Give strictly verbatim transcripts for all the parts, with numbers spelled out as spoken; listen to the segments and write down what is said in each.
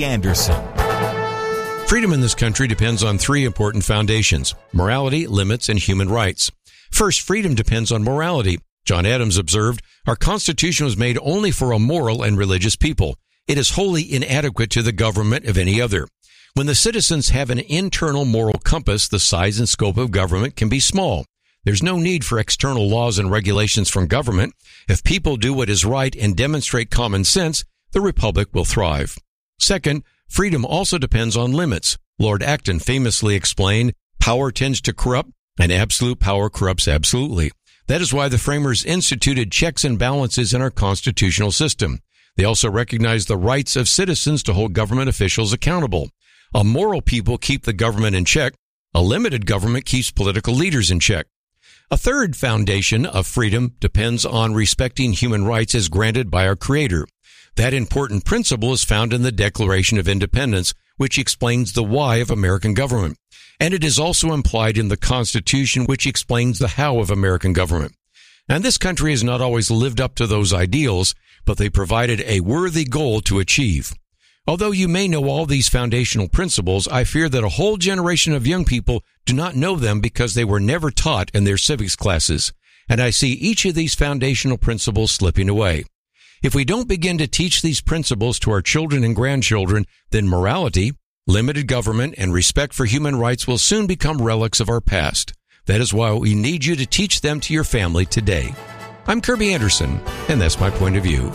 Kirby Anderson. Freedom in this country depends on three important foundations: morality, limits, and human rights. First, freedom depends on morality. John Adams observed, "Our Constitution was made only for a moral and religious people. It is wholly inadequate to the government of any other." When the citizens have an internal moral compass, the size and scope of government can be small. There's no need for external laws and regulations from government. If people do what is right and demonstrate common sense, the republic will thrive. Second, freedom also depends on limits. Lord Acton famously explained, "Power tends to corrupt, and absolute power corrupts absolutely." That is why the framers instituted checks and balances in our constitutional system. They also recognized the rights of citizens to hold government officials accountable. A moral people keep the government in check. A limited government keeps political leaders in check. A third foundation of freedom depends on respecting human rights as granted by our Creator. That important principle is found in the Declaration of Independence, which explains the why of American government. And it is also implied in the Constitution, which explains the how of American government. And this country has not always lived up to those ideals, but they provided a worthy goal to achieve. Although you may know all these foundational principles, I fear that a whole generation of young people do not know them because they were never taught in their civics classes. And I see each of these foundational principles slipping away. If we don't begin to teach these principles to our children and grandchildren, then morality, limited government, and respect for human rights will soon become relics of our past. That is why we need you to teach them to your family today. I'm Kirby Anderson, and that's my point of view.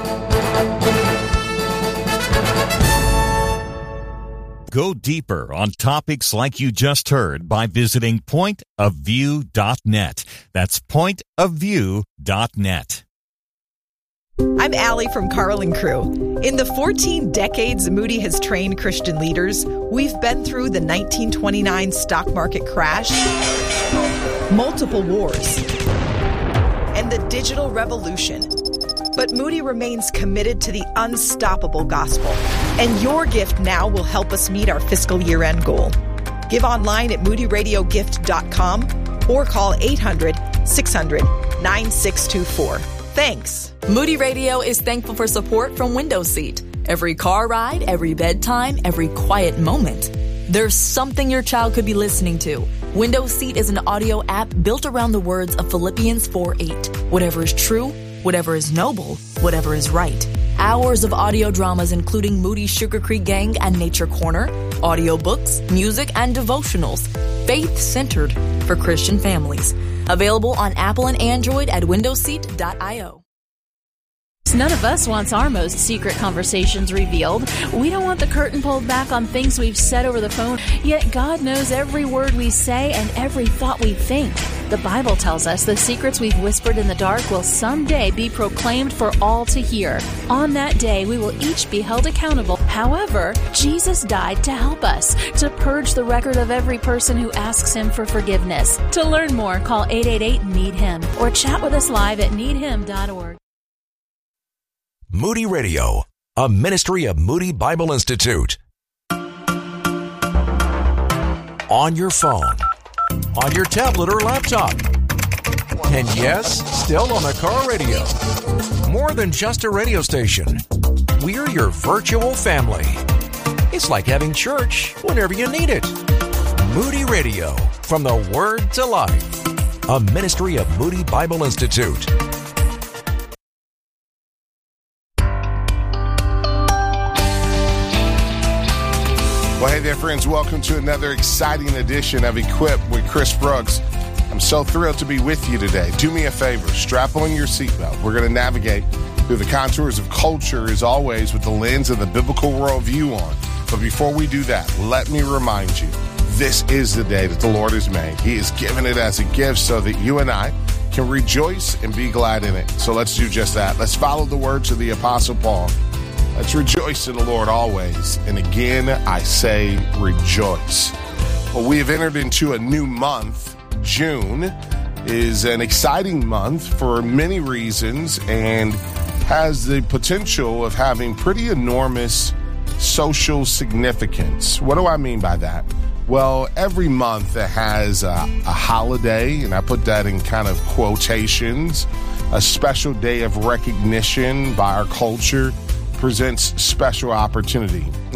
Go deeper on topics like you just heard by visiting point of view dot net. That's point of view dot net. I'm Allie from Carl and Crew. In the fourteen decades Moody has trained Christian leaders, we've been through the nineteen twenty-nine stock market crash, multiple wars, and the digital revolution. But Moody remains committed to the unstoppable gospel, and your gift now will help us meet our fiscal year-end goal. Give online at moody radio gift dot com or call eight hundred, six hundred, nine six two four. Thanks. Moody Radio is thankful for support from Window Seat. Every car ride, every bedtime, every quiet moment, there's something your child could be listening to. Window Seat is an audio app built around the words of Philippians four eight. Whatever is true, whatever is noble, whatever is right. Hours of audio dramas including Moody's Sugar Creek Gang and Nature Corner, audiobooks, music, and devotionals. Faith-centered for Christian families. Available on Apple and Android at window seat dot io. None of us wants our most secret conversations revealed. We don't want the curtain pulled back on things we've said over the phone, yet God knows every word we say and every thought we think. The Bible tells us the secrets we've whispered in the dark will someday be proclaimed for all to hear. On that day, we will each be held accountable. However, Jesus died to help us, to purge the record of every person who asks Him for forgiveness. To learn more, call eight eight eight, need him or chat with us live at need him dot org. Moody Radio, a ministry of Moody Bible Institute. On your phone, on your tablet or laptop, and yes, still on the car radio. More than just a radio station. We're your virtual family. It's like having church whenever you need it. Moody Radio, from the Word to Life. A ministry of Moody Bible Institute. Well, hey there, friends. Welcome to another exciting edition of Equip with Chris Brooks. I'm so thrilled to be with you today. Do me a favor. Strap on your seatbelt. We're going to navigate through the contours of culture, as always, with the lens of the biblical worldview on. But before we do that, let me remind you, this is the day that the Lord has made. He has given it as a gift so that you and I can rejoice and be glad in it. So let's do just that. Let's follow the words of the Apostle Paul. Let's rejoice in the Lord always. And again, I say rejoice. Well, we have entered into a new month. June is an exciting month for many reasons and has the potential of having pretty enormous social significance. What do I mean by that? Well, every month that has a, a holiday, and I put that in kind of quotations, a special day of recognition by our culture, presents special opportunity.